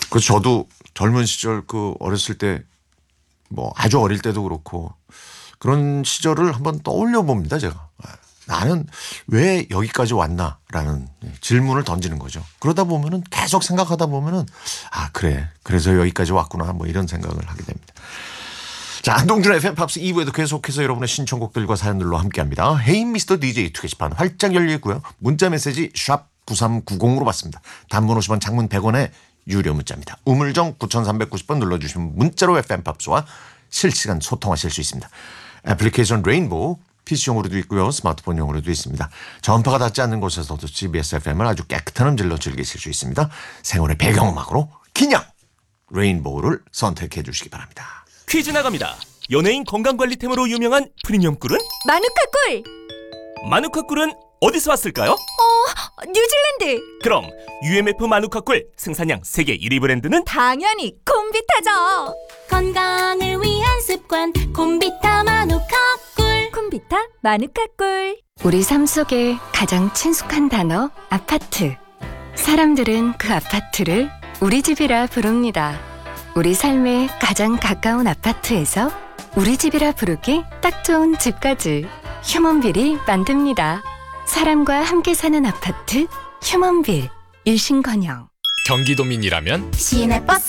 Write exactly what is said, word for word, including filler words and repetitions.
그 저도 젊은 시절 그 어렸을 때 뭐 아주 어릴 때도 그렇고 그런 시절을 한번 떠올려 봅니다. 제가 나는 왜 여기까지 왔나라는 질문을 던지는 거죠. 그러다 보면은 계속 생각하다 보면은 아 그래 그래서 여기까지 왔구나 뭐 이런 생각을 하게 됩니다. 자, 안동준의 에프엠 팝스 이 부에도 계속해서 여러분의 신청곡들과 사연들로 함께합니다. 헤이 미스터 디제이 투 게시판 활짝 열려 있고요. 문자 메시지 샵 구삼구공으로 받습니다. 단문 오십 원 장문 백 원에 유료 문자입니다. 우물정 구삼구공 번 눌러주시면 문자로 에프엠 팝스와 실시간 소통하실 수 있습니다. 애플리케이션 레인보우 피씨용으로도 있고요. 스마트폰용으로도 있습니다. 전파가 닿지 않는 곳에서도 지비에스 에프엠을 아주 깨끗한 음질로 즐기실 수 있습니다. 생활의 배경음악으로 그냥 레인보우를 선택해 주시기 바랍니다. 퀴즈 나갑니다. 연예인 건강관리템으로 유명한 프리미엄 꿀은? 마누카 꿀! 마누카 꿀은 어디서 왔을까요? 어, 뉴질랜드! 그럼 유엠에프 마누카 꿀 생산량 세계 일 위 브랜드는? 당연히 콤비타죠! 건강을 위한 습관 콤비타 마누카 꿀. 콤비타 마누카 꿀. 우리 삶 속에 가장 친숙한 단어 아파트. 사람들은 그 아파트를 우리 집이라 부릅니다. 우리 삶에 가장 가까운 아파트에서 우리 집이라 부르기 딱 좋은 집까지 휴먼빌이 만듭니다. 사람과 함께 사는 아파트 휴먼빌. 일신건영. 경기도민이라면 시내버스